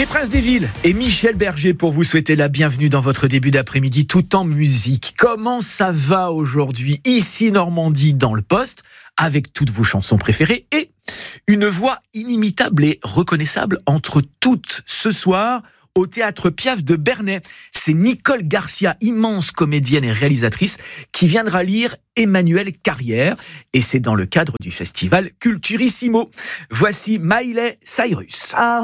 Les Princes des Villes et Michel Berger pour vous souhaiter la bienvenue dans votre début d'après-midi tout en musique. Comment ça va aujourd'hui ici Normandie dans le poste avec toutes vos chansons préférées et une voix inimitable et reconnaissable entre toutes ce soir au Théâtre Piaf de Bernay. C'est Nicole Garcia, immense comédienne et réalisatrice, qui viendra lire Emmanuel Carrière. Et c'est dans le cadre du festival Culturissimo. Voici Miley Cyrus.